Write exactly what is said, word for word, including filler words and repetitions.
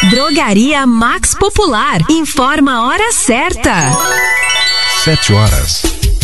Drogaria Max Popular. Informa a hora certa. Sete horas.